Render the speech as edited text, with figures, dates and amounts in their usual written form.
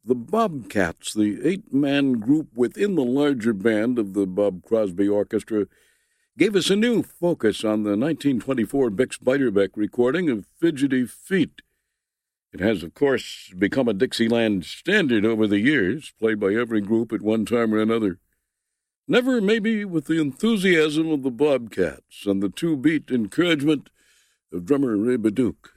The Bobcats, the eight-man group within the larger band of the Bob Crosby Orchestra, gave us a new focus on the 1924 Bix Beiderbecke recording of Fidgety Feet. It has, of course, become a Dixieland standard over the years, played by every group at one time or another. Never, maybe, with the enthusiasm of the Bobcats and the two-beat encouragement of drummer Ray Baduch.